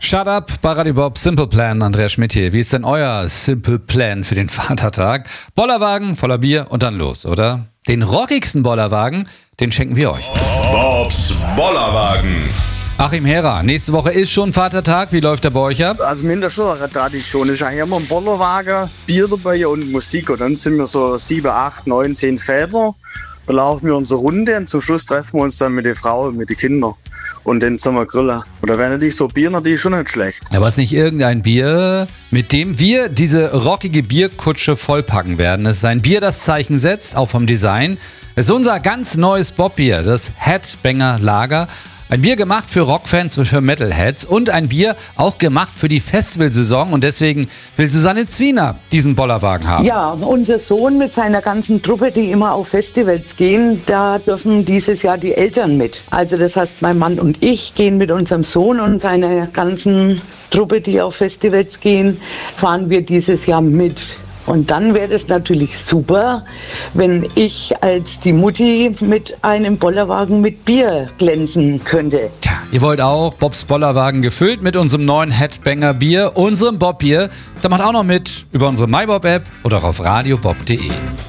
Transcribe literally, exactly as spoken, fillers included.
Shut up, bei Radio Bob, Simple Plan, Andreas Schmidt hier. Wie ist denn euer Simple Plan für den Vatertag? Bollerwagen, voller Bier und dann los, oder? Den rockigsten Bollerwagen, den schenken wir euch. Bobs Bollerwagen. Achim Hera, nächste Woche ist schon Vatertag. Wie läuft der bei euch ab? Also wir haben da schon eine Tradition. Es ist eigentlich immer ein Bollerwagen, Bier dabei und Musik. Und dann sind wir so sieben, acht, neun, zehn Väter. Dann laufen wir unsere Runde und zum Schluss treffen wir uns dann mit den Frauen, mit den Kindern. Und dann sind wir grillen. Und da wäre natürlich so Bier natürlich schon nicht schlecht. Aber es ist nicht irgendein Bier, mit dem wir diese rockige Bierkutsche vollpacken werden. Es ist ein Bier, das Zeichen setzt, auch vom Design. Es ist unser ganz neues Bobbier, das Headbanger Lager. Ein Bier gemacht für Rockfans und für Metalheads und ein Bier auch gemacht für die Festivalsaison. Und deswegen will Susanne Zwiener diesen Bollerwagen haben. Ja, unser Sohn mit seiner ganzen Truppe, die immer auf Festivals gehen, da dürfen dieses Jahr die Eltern mit. Also das heißt, mein Mann und ich gehen mit unserem Sohn und seiner ganzen Truppe, die auf Festivals gehen, fahren wir dieses Jahr mit. Und dann wäre es natürlich super, wenn ich als die Mutti mit einem Bollerwagen mit Bier glänzen könnte. Tja, ihr wollt auch Bobs Bollerwagen gefüllt mit unserem neuen Headbanger Bier, unserem Bobbier. Da macht auch noch mit über unsere MyBob-App oder auf radiobob punkt de.